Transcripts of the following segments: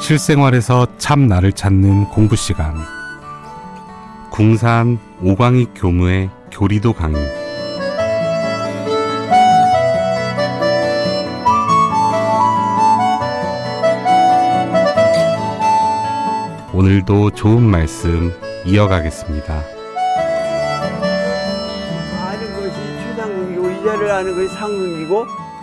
실생활에서 참 나를 찾는 공부 시간. 궁산 오광익 교무의 교리도 강의. 오늘도 좋은 말씀 이어가겠습니다. 아는 것이 최상극이고 이자를 아는 것이 상극이고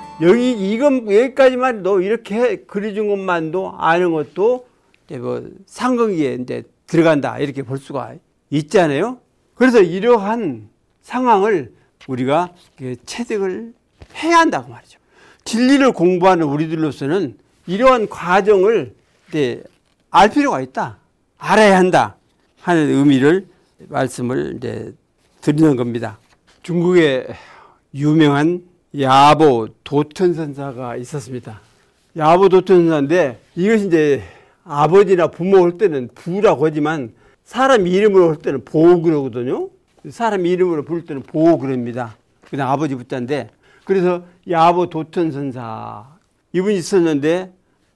여기까지만 너 이렇게 그려준 것만도 아는 것도 이제 뭐 상극에 이제 들어간다 이렇게 볼 수가 있잖아요. 그래서 이러한 상황을 우리가 체득을 해야 한다고 말이죠. 진리를 공부하는 우리들로서는 이러한 과정을 이제 알 필요가 있다. 알아야 한다 하는 의미를 말씀을 이제 드리는 겁니다. 중국의 유명한 야보 도천선사가 있었습니다. 야보 도천선사인데 이것이 이제 아버지나 부모 할 때는 부라고 하지만 사람 이름으로 할 때는 보 그러거든요. 사람 이름으로 부를 때는 보 그럽니다. 그냥 아버지 부자인데 그래서 야보 도천선사 이분이 있었는데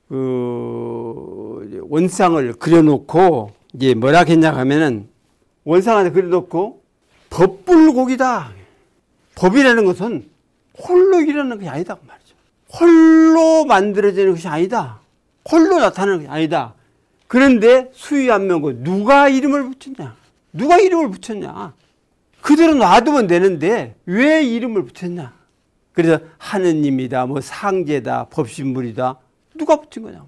그 원상을 그려놓고 이제 뭐라 했냐 하면은 원상한테 그려놓고 법불곡이다. 법이라는 것은 홀로 일어나는 것이 아니다 그 말이죠. 홀로 만들어지는 것이 아니다. 홀로 나타나는 것이 아니다. 그런데 수위 안 명고 누가 이름을 붙였냐? 누가 이름을 붙였냐? 그대로 놔두면 되는데 왜 이름을 붙였냐? 그래서 하느님이다, 뭐 상제다, 법신물이다. 누가 붙인 거냐?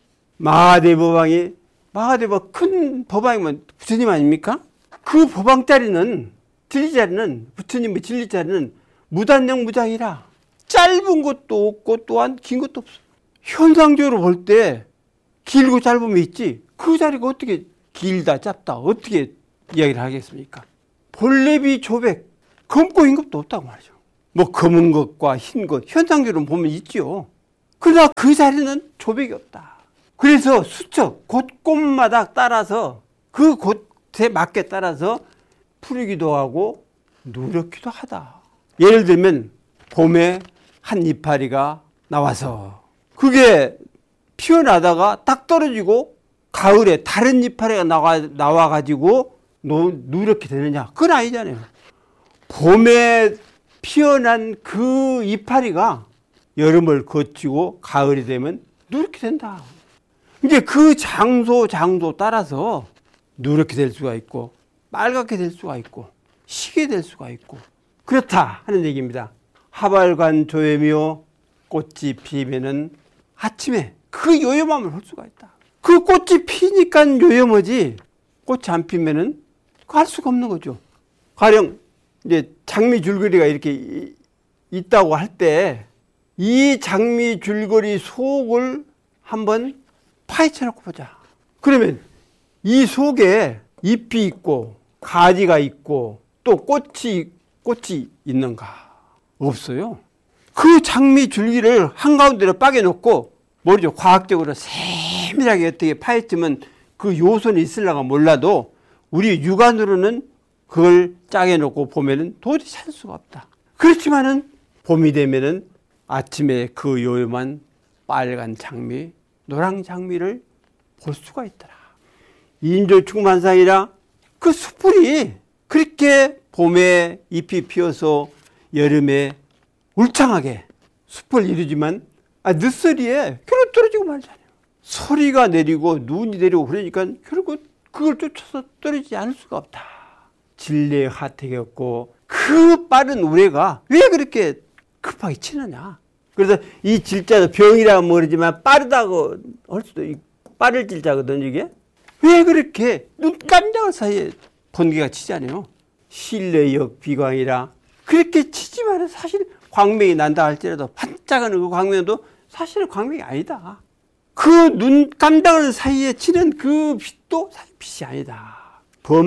마하대법왕이 마하대법 큰 법왕이면 부처님 아닙니까? 그 법왕 자리는 진리 자리는 부처님의 진리 자리는 무단령 무장이라 짧은 것도 없고 또한 긴 것도 없어. 현상적으로 볼 때 길고 짧음이 있지 그 자리가 어떻게 길다 짧다 어떻게 이야기를 하겠습니까? 볼레비 조백 검고 흰 것도 없다고 말이죠. 뭐 검은 것과 흰 것 현상적으로 보면 있지요. 그러나 그 자리는 조백이 없다. 그래서 수척 곳곳마다 따라서 그 곳에 맞게 따라서 푸르기도 하고 누렇기도 하다. 예를 들면 봄에 한 이파리가 나와서 그게 피어나다가 딱 떨어지고 가을에 다른 이파리가 나와가지고 누렇게 되느냐? 그건 아니잖아요. 봄에 피어난 그 이파리가 여름을 거치고 가을이 되면 누렇게 된다. 이제 그 장소 따라서 누렇게 될 수가 있고 빨갛게 될 수가 있고 시게 될 수가 있고 그렇다 하는 얘기입니다. 하발관 조염이요 꽃이 피면은 아침에 그 요염함을 볼 수가 있다. 그 꽃이 피니까 요염하지 꽃이 안 피면은 할 수가 없는 거죠. 가령 이제 장미 줄거리가 이렇게 있다고 할 때 이 장미 줄거리 속을 한번 파헤쳐 놓고 보자. 그러면 이 속에 잎이 있고 가지가 있고 또 꽃이 있는가? 없어요. 그 장미 줄기를 한가운데로 빠개놓고 모르죠. 과학적으로 세밀하게 어떻게 파헤치면 그 요소는 있으려가 몰라도 우리 육안으로는 그걸 짜게놓고 보면은 도저히 찾을 수가 없다. 그렇지만은 봄이 되면은 아침에 그 요염한 빨간 장미, 노랑 장미를 볼 수가 있더라. 인조충만상이라 그 숯불이 그렇게 봄에 잎이 피어서 여름에 울창하게 숲을 이루지만 늦서리에 결국 떨어지고 말잖아요. 소리가 내리고 눈이 내리고 그러니까 결국 그걸 쫓아서 떨어지지 않을 수가 없다. 진리의 하택이었고 그 빠른 우레가 왜 그렇게 급하게 치느냐. 그래서 이 질자도 병이라고 모르지만 빠르다고 할 수도 있고 빠를 질자거든요. 이게 왜 그렇게 눈 깜짝할 사이에 번개가 치잖아요. 실내역 비광이라 그렇게 치지만 사실 광명이 난다 할지라도 반짝하는 그 광명도 사실은 광명이 아니다. 그 눈 깜짝하는 사이에 치는 그 빛도 사실 빛이 아니다.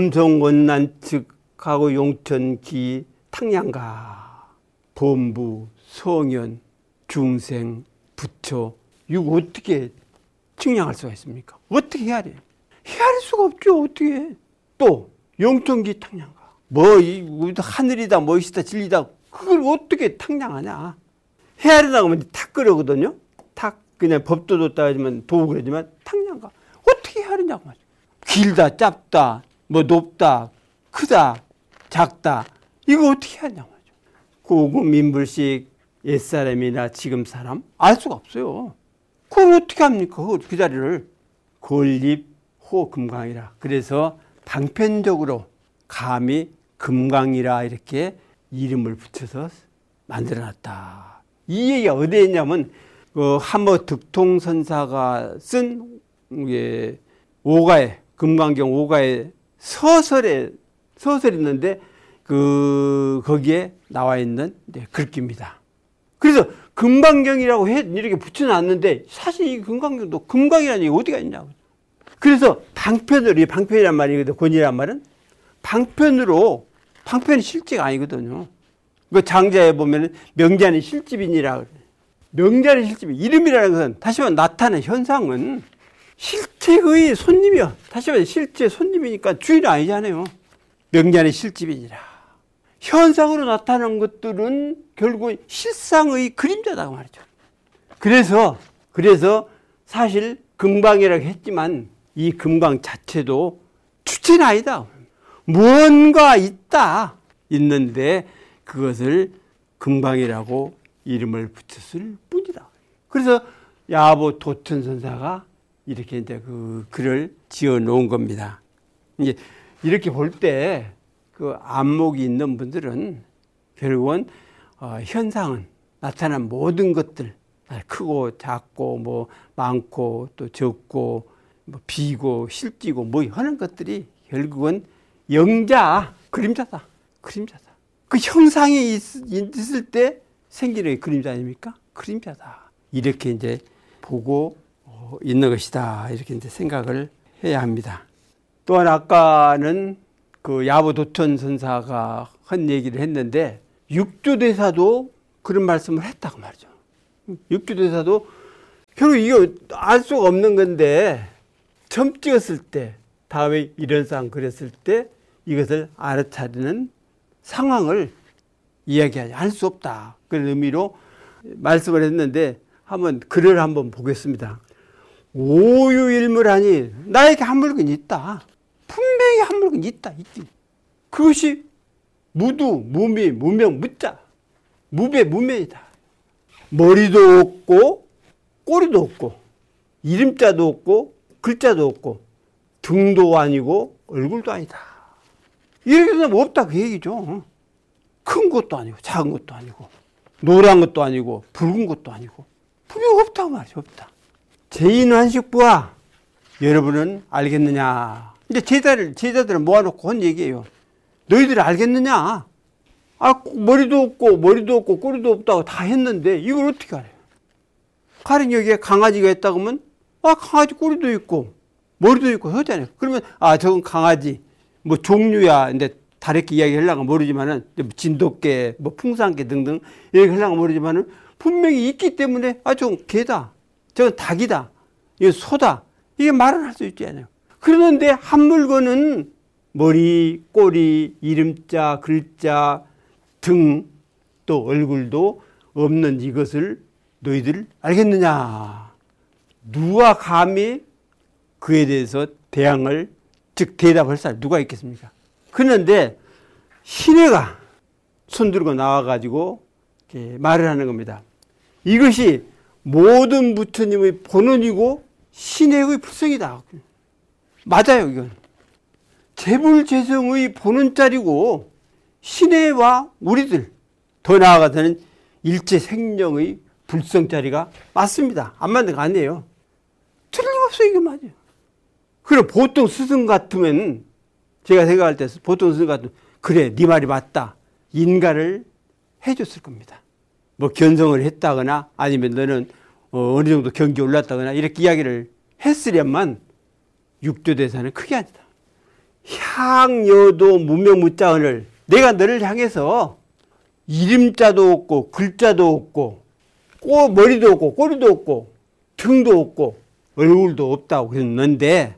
범성원난측하고 용천기 탕양가 범부 성현 중생 부처 이거 어떻게 측량할 수가 있습니까? 어떻게 헤아려요? 헤아릴 수가 없죠. 어떻게 해? 또 용천기 탕양가 하늘이다 멋이다 진리다 그걸 어떻게 탕량하냐. 헤아리다 보면 탁 그러거든요. 탁 그냥 법도 뒀다 하지만 도구 그러지만 탕량가 어떻게 하느냐고 말이야. 길다, 짧다, 뭐 높다, 크다, 작다. 이거 어떻게 하냐고 말이야. 고금 인불식 옛사람이나 지금 사람 알 수가 없어요. 그걸 어떻게 합니까? 그 자리를. 건립 호 금강이라. 그래서 단편적으로 감히 금강이라 이렇게 이름을 붙여서 만들어놨다. 이 얘기가 어디에 있냐면 함어 득통선사가 쓴 오가에 금강경 오가에 소설이 있는데 거기에 나와 있는 글귀입니다. 그래서 금강경이라고 이렇게 붙여놨는데 사실 이 금강경도 금강이라는 얘기 어디가 있냐고. 그래서 방편으로, 이 방편이란 말이거든. 권이란 말은 방편이 실제가 아니거든요. 그 장자에 보면 명자는 실집이니라 그래. 명자는 실집이 이름이라는 것은 다시 말해 나타나는 현상은 실체의 손님이요. 다시 말해 실제 손님이니까 주인은 아니잖아요. 명자는 실집이니라. 현상으로 나타나는 것들은 결국 실상의 그림자다 말이죠. 그래서 사실 금강이라고 했지만 이 금강 자체도 주체는 아니다. 무언가 있는데 그것을 금강이라고 이름을 붙였을 뿐이다. 그래서 야보 도천선사가 이렇게 이제 그 글을 지어 놓은 겁니다. 이제 이렇게 볼 때 그 안목이 있는 분들은 결국은 현상은 나타난 모든 것들, 크고 작고 뭐 많고 또 적고 뭐 비고 실지고 뭐 하는 것들이 결국은 영자 그림자다. 그 형상이 있을 때 생기는 그림자 아닙니까? 그림자다. 이렇게 이제 보고 있는 것이다. 이렇게 이제 생각을 해야 합니다. 또한 아까는 그 야보도천 선사가 한 얘기를 했는데 육조대사도 그런 말씀을 했다고 말이죠. 육조대사도 결국 이거 알 수가 없는 건데 처음 찍었을 때 다음에 이런 상 그렸을 때 이것을 알아차리는 상황을 이야기하지 알 수 없다. 그런 의미로 말씀을 했는데 글을 한번 보겠습니다. 오유일물하니 나에게 한 물건이 있다. 분명히 한 물건이 있다. 그것이 무두, 무미, 무명, 무자. 무배, 무명이다. 머리도 없고 꼬리도 없고 이름자도 없고 글자도 없고 등도 아니고 얼굴도 아니다. 이렇게 되면 없다 그 얘기죠. 큰 것도 아니고 작은 것도 아니고 노란 것도 아니고 붉은 것도 아니고 분명 없다고 말이죠. 없다. 제인환식부와 여러분은 알겠느냐. 이제 제자들을 모아놓고 한 얘기예요. 너희들 알겠느냐? 머리도 없고 꼬리도 없다고 다 했는데 이걸 어떻게 알아요? 가령 여기에 강아지가 있다고 하면 강아지 꼬리도 있고 머리도 있고 하잖아요. 그러면 저건 강아지 뭐 종류야. 근데 다르게 이야기하려고 모르지만은 진돗개, 뭐 풍산개 등등 이렇게 하려고 모르지만은 분명히 있기 때문에 저건 개다. 저건 닭이다. 이건 소다. 이게 말을 할 수 있지 않아요. 그런데 한 물건은 머리, 꼬리, 이름자, 글자, 등, 또 얼굴도 없는 이것을 너희들 알겠느냐? 누가 감히 그에 대해서 대답할 사람 누가 있겠습니까? 그런데 신해가 손들고 나와가지고 이렇게 말을 하는 겁니다. 이것이 모든 부처님의 본원이고 신해의 불성이다. 맞아요, 이건. 재불재성의 본원자리고 신해와 우리들 더 나아가서는 일체 생명의 불성자리가 맞습니다. 안 맞는 거 아니에요. 틀림없어요, 이게 맞아요. 그럼 보통 스승 같으면 제가 생각할 때 보통 스승 같으면 그래, 네 말이 맞다. 인가를 해줬을 겁니다. 뭐 견성을 했다거나 아니면 너는 어느 정도 경지에 올랐다거나 이렇게 이야기를 했으련만 육조대사는 그게 아니다. 향여도 무명무자언을 내가 너를 향해서 이름자도 없고 글자도 없고 머리도 없고 꼬리도 없고 등도 없고 얼굴도 없다고 그랬는데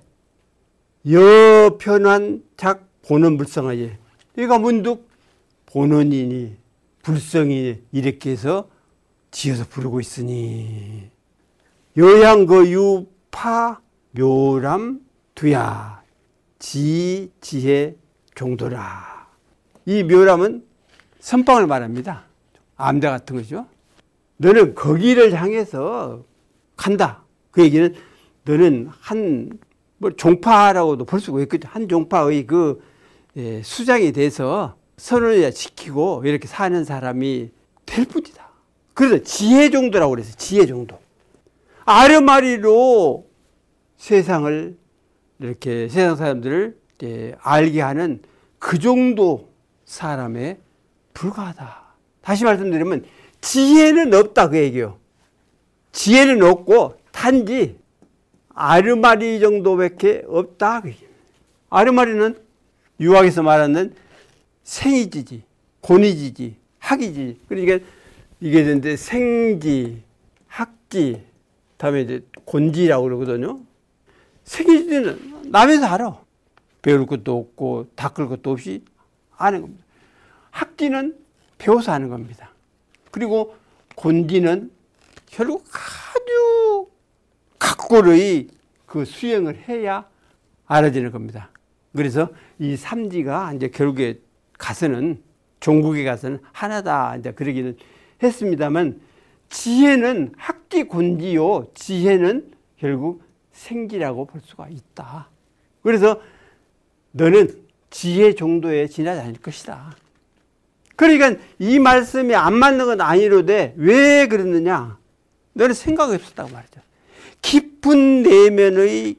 여편한 작 본원불성하ye 내가 문득 본원이니 불성이니 이렇게 해서 지어서 부르고 있으니 여양 그 유파 묘람 두야 지혜 종도라. 이 묘람은 선방을 말합니다. 암자 같은 거죠. 너는 거기를 향해서 간다. 그 얘기는 너는 뭐 종파라고도 볼 수가 있거든요. 한 종파의 수장이 돼서 선을 지키고 이렇게 사는 사람이 될 뿐이다. 그래서 지혜 정도라고 그랬어요. 지혜 정도. 아르마리로 세상을 이렇게 세상 사람들을 알게 하는 그 정도 사람에 불과하다. 다시 말씀드리면 지혜는 없다 그 얘기요. 지혜는 없고 단지 아르마리 정도밖에 없다 그 얘기예요. 아르마리는 유학에서 말하는 생이지지, 곤이지지, 학이지. 그러니까 이게 이제 생지, 학지, 다음에 이제 곤지라고 그러거든요. 생이지는 남에서 알아. 배울 것도 없고 닦을 것도 없이 아는 겁니다. 학지는 배워서 하는 겁니다. 그리고 곤지는 결국 아주 각고의 그 수행을 해야 알아지는 겁니다. 그래서 이 삼지가 이제 결국에 가서는 종국에 가서는 하나다 이제 그러기는 했습니다만 지혜는 학지 곤지요. 지혜는 결국 생지라고 볼 수가 있다. 그래서 너는 지혜 정도에 지나지 않을 것이다. 그러니까 이 말씀이 안 맞는 건 아니로되 왜 그랬느냐? 너는 생각이 없었다고 말이죠. 깊은 내면의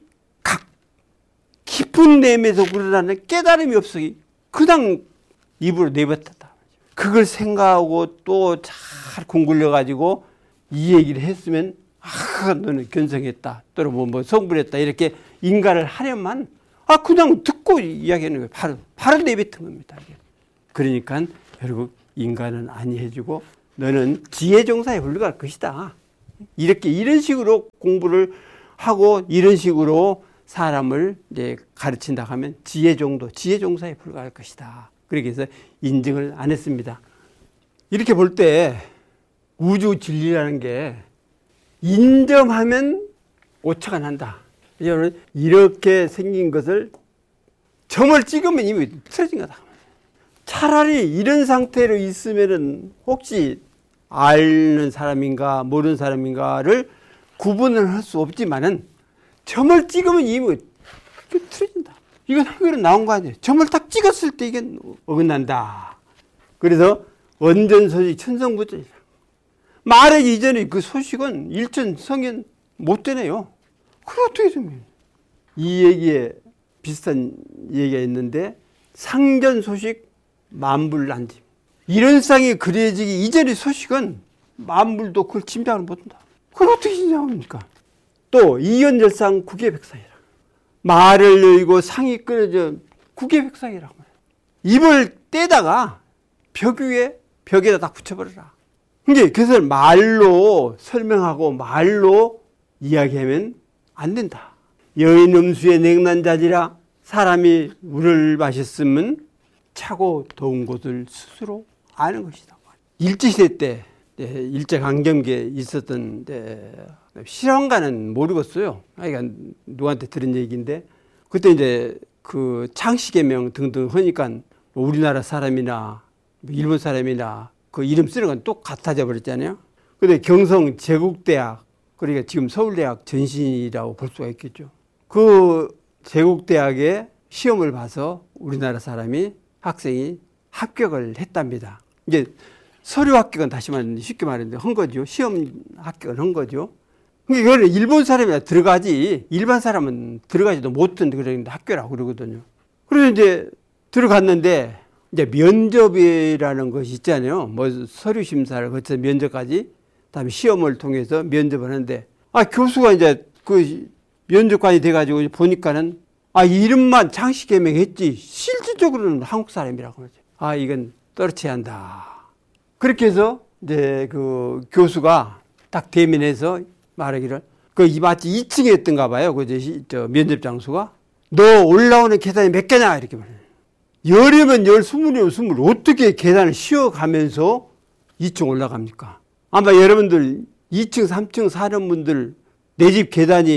깊은 내면에서 우러나는 깨달음이 없어. 그냥 입으로 내뱉었다. 그걸 생각하고 또 잘 공굴려가지고 이 얘기를 했으면 너는 견성했다. 또는 뭐 성불했다. 이렇게 인가를 하려면 그냥 듣고 이야기하는 거예요. 바로 내뱉은 겁니다. 그러니까 결국 인간은 아니해지고 너는 지혜종사에 불과할 것이다. 이런 식으로 공부를 하고 이런 식으로 사람을 이제 가르친다 하면 지혜종사에 불과할 것이다. 그렇게 해서 인증을 안 했습니다. 이렇게 볼 때 우주 진리라는 게 인정하면 오차가 난다. 이렇게 생긴 것을 점을 찍으면 이미 틀어진 거다. 차라리 이런 상태로 있으면은 혹시 아는 사람인가 모르는 사람인가를 구분을 할 수 없지만은 점을 찍으면 이미 틀어진다. 이건 한글로 나온 거 아니에요. 점을 딱 찍었을 때 이게 어긋난다. 그래서 원전소식 천성부전이다. 말하기 이전에 그 소식은 일천성연 못 되네요. 그래 어떻게 됩니까? 이 얘기에 비슷한 얘기가 있는데 상전소식 만불난짐. 이런 쌍이 그려지기 이전의 소식은 만물도 그걸 짐작을 못한다. 그걸 어떻게 짐작합니까? 또 이연절상 국외백상이라. 말을 열고 상이 끊어져 국외백상이라고 말해요. 입을 떼다가 벽에다 딱 붙여버려라. 근데 그것을 말로 설명하고 말로 이야기하면 안 된다. 여인 음수의 냉난자지라. 사람이 물을 마셨으면 차고 더운 곳을 스스로 아는 것이다. 일제시대 때 일제강점기에 있었던 실황가는 모르겠어요. 그러니까 누구한테 들은 얘기인데 그때 이제 그 창씨개명 등등 하니까 우리나라 사람이나 일본 사람이나 그 이름 쓰는 건 또 같아져 버렸잖아요. 근데 경성 제국대학, 그러니까 지금 서울대학 전신이라고 볼 수가 있겠죠. 그 제국대학에 시험을 봐서 우리나라 학생이 합격을 했답니다. 이제 서류 합격은 다시 말하면 쉽게 말하는데 한 거죠. 시험 합격을 한 거죠. 그러니까 그거는 일본 사람이나 들어가지 일반 사람은 들어가지도 못한 그런 학교라고 그러거든요. 그래서 이제 들어갔는데 이제 면접이라는 것이 있잖아요. 뭐 서류 심사를 거쳐서 면접까지, 다음에 시험을 통해서 면접을 하는데 교수가 이제 그 면접관이 돼가지고 보니까는 이름만 창씨개명했지 실질적으로는 한국 사람이라고 하죠. 이건 떨어져야 한다. 그렇게 해서 이제 그 교수가 딱 대면해서 말하기를 마치 2층에 있던가 봐요. 저 면접 장소가 너 올라오는 계단이 몇 개냐 이렇게 말해요. 열이면 20이면 20. 어떻게 계단을 쉬어가면서 2층 올라갑니까? 아마 여러분들 2층, 3층 사는 분들 내 집 계단이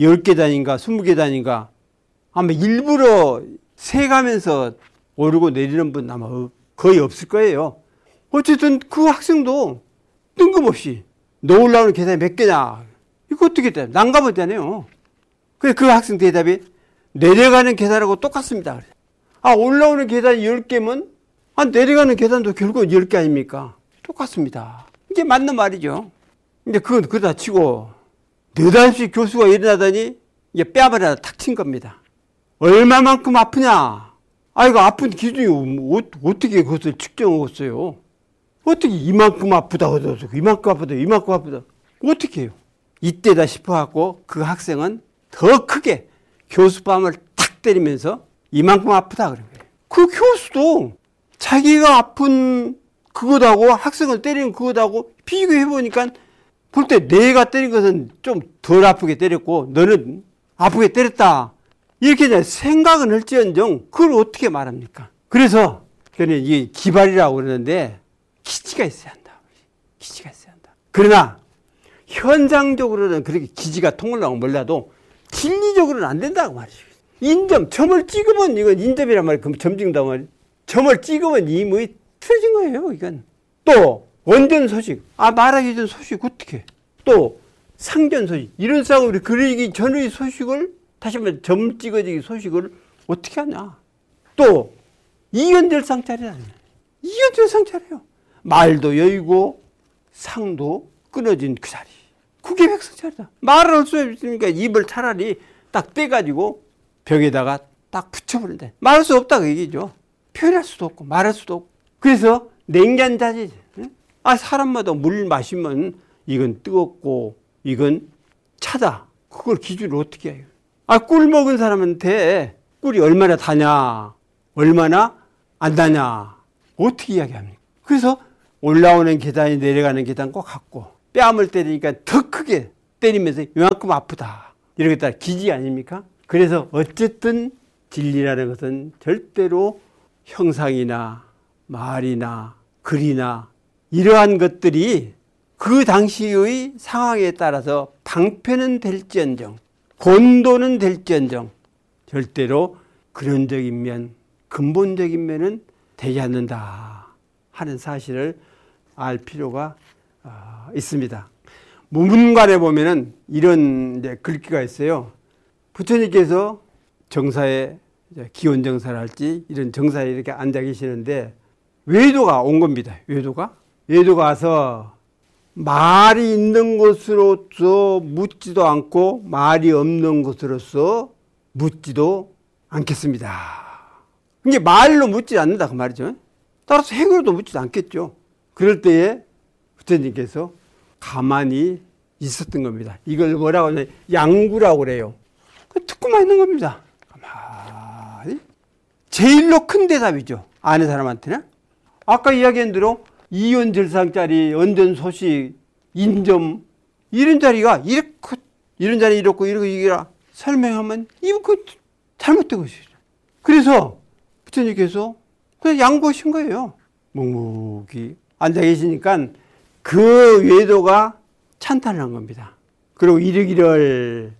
10계단인가 20계단인가 아마 일부러 세가면서 오르고 내리는 분 아마 거의 없을 거예요. 어쨌든 그 학생도 뜬금없이 너 올라오는 계단이 몇 개냐? 이거 어떻게 돼? 난감하잖아요. 그래서 그 학생 대답이 내려가는 계단하고 똑같습니다. 올라오는 계단이 10개면 내려가는 계단도 결국 10개 아닙니까? 똑같습니다. 이게 맞는 말이죠. 근데 그건 그러다 치고 느닷없이 교수가 일어나더니 이게 뺨을 하나 탁 친 겁니다. 얼마만큼 아프냐? 이거 아픈 기준이 어떻게 그것을 측정했어요? 어떻게 이만큼 아프다 하더라도 이만큼 아프다 이만큼 아프다 어떻게 해요? 이때다 싶어갖고 그 학생은 더 크게 교수 뺨을 탁 때리면서 이만큼 아프다 그런 거예요. 그 교수도 자기가 아픈 그것하고 학생을 때리는 그것하고 비교해보니까 볼 때 내가 때린 것은 좀 덜 아프게 때렸고 너는 아프게 때렸다. 이렇게 이제 생각은 할지언정 그걸 어떻게 말합니까? 그래서 저는 이게 기발이라고 그러는데 기지가 있어야 한다. 기지가 있어야 한다. 그러나 현상적으로는 그렇게 기지가 통하려고 몰라도 진리적으로는 안 된다고 말이죠. 점을 찍으면 이건 인점이란 말이에요. 그럼 점 찍는다고 말이에요. 점을 찍으면 이 뭐 틀어진 거예요. 이건 또 원전 소식, 말하기 전 소식 어떻게? 또 상전 소식, 이런 싸움을 그리기 전의 소식을 다시 한번 점 찍어지기 소식을 어떻게 하냐? 또 이연절상짜리라는 이연절상짜리요. 말도 여의고 상도 끊어진 그 자리. 그게 백성짜리다. 말을 할 수 없으니까 입을 차라리 딱 떼가지고 벽에다가 딱 붙여버린다. 말할 수 없다 그 얘기죠. 표현할 수도 없고 말할 수도 없고. 그래서 냉간자지. 사람마다 물 마시면 이건 뜨겁고 이건 차다. 그걸 기준으로 어떻게 해요? 꿀 먹은 사람한테 꿀이 얼마나 다냐 얼마나 안 다냐 어떻게 이야기합니까? 그래서 올라오는 계단이 내려가는 계단과 같고 뺨을 때리니까 더 크게 때리면서 이만큼 아프다. 이렇게 따라 기지 아닙니까? 그래서 어쨌든 진리라는 것은 절대로 형상이나 말이나 글이나 이러한 것들이 그 당시의 상황에 따라서 방패는 될지언정 권도는 될지언정 절대로 근원적인 면, 근본적인 면은 되지 않는다 하는 사실을 알 필요가 있습니다. 무문관에 보면은 이런 이제 글귀가 있어요. 부처님께서 정사에 기원 정사를 할지 이런 정사에 이렇게 앉아 계시는데 외도가 온 겁니다. 외도가 와서 말이 있는 것으로서 묻지도 않고 말이 없는 것으로서 묻지도 않겠습니다. 이게 말로 묻지 않는다 그 말이죠. 따라서 행위로도 묻지도 않겠죠. 그럴 때에 부처님께서 가만히 있었던 겁니다. 이걸 뭐라고 하냐 양구라고 그래요. 듣고만 있는 겁니다. 가만히. 제일로 큰 대답이죠. 아는 사람한테는. 아까 이야기한 대로 이연절상짜리 원전 소식 인점 이런 자리가 이런 자리 이렇고 이거라 설명하면 이거 잘못된 것이죠. 그래서 부처님께서 그냥 양보하신 거예요. 묵묵히 앉아 계시니까 그 외도가 찬탄을 한 겁니다. 그리고 이르기를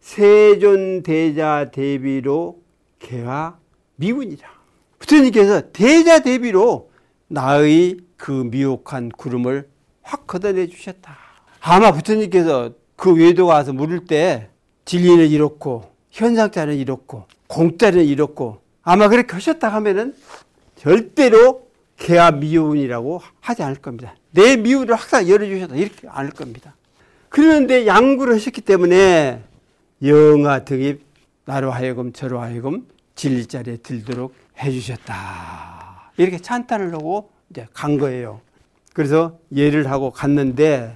세존 대자 대비로 개와 미운이라. 부처님께서 대자 대비로 나의 그 미혹한 구름을 확 걷어내 주셨다. 아마 부처님께서 그 외도가 와서 물을 때 진리는 이렇고 현상자는 이렇고 공자는 이렇고 아마 그렇게 하셨다 하면은 절대로 개와 미운이라고 하지 않을 겁니다. 내 미운을 항상 열어주셨다 이렇게 않을 겁니다. 그런데 양구를 하셨기 때문에 영아 등입 나로 하여금 저로 하여금 진리 자리에 들도록 해주셨다. 이렇게 찬탄을 하고 이제 간 거예요. 그래서 예를 하고 갔는데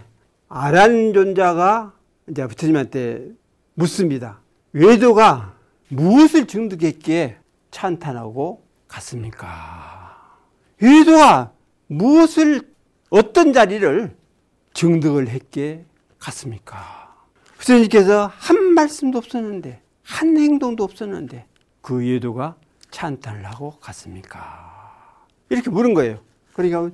아란존자가 이제 부처님한테 묻습니다. 외도가 무엇을 증득했기에 찬탄하고 갔습니까? 외도가 어떤 자리를 증득을 했기에 갔습니까? 부처님께서 한 말씀도 없었는데 한 행동도 없었는데 그 외도가 찬탄을 하고 갔습니까? 이렇게 물은 거예요. 그러니까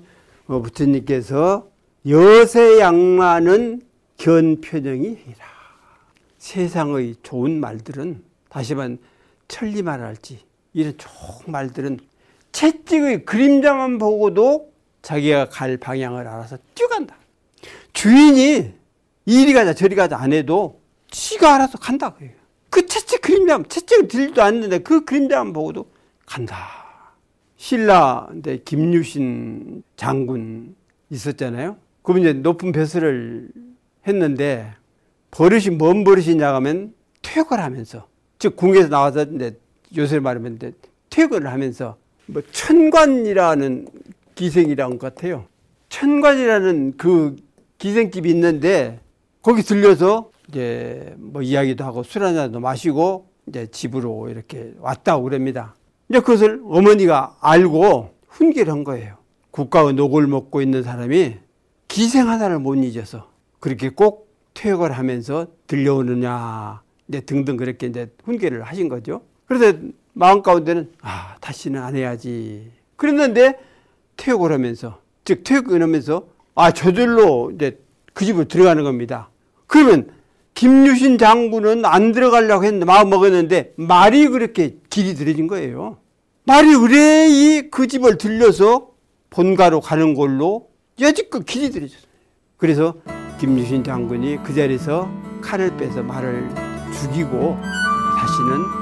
부처님께서 여세양만은 견표정이라. 세상의 좋은 말들은, 다시 말하면 천리말할지 이런 좋은 말들은 채찍의 그림자만 보고도 자기가 갈 방향을 알아서 뛰어간다. 주인이 이리 가자 저리 가자 안 해도 지가 알아서 간다. 그 채찍 그림자, 채찍을 들지도 않는데 그 그림자만 보고도 간다. 신라 김유신 장군 있었잖아요. 그분 이제 높은 벼슬을 했는데 버릇이 뭔 버릇이냐 하면 퇴역을 하면서, 즉 궁에서 나와서 이제 요새 말하면 퇴역을 하면서 뭐 천관이라는 기생이란 것 같아요. 천관이라는 그 기생집이 있는데 거기 들려서 이제 뭐 이야기도 하고 술 한잔도 마시고 이제 집으로 이렇게 왔다고 그럽니다. 이제 그것을 어머니가 알고 훈계를 한 거예요. 국가의 녹을 먹고 있는 사람이 기생 하나를 못 잊어서 그렇게 꼭 퇴역을 하면서 들려오느냐, 이제 등등 그렇게 이제 훈계를 하신 거죠. 그래서 마음 가운데는 다시는 안 해야지. 그랬는데 퇴역을 하면서, 즉 퇴역을 하면서 저절로 이제 그 집으로 들어가는 겁니다. 그러면 김유신 장군은 안 들어가려고 했는데 마음 먹었는데 말이 그렇게 길이 들어진 거예요. 말이 의뢰이 그 집을 들려서 본가로 가는 걸로 여지껏 길이 들어졌어요. 그래서 김유신 장군이 그 자리에서 칼을 빼서 말을 죽이고 다시는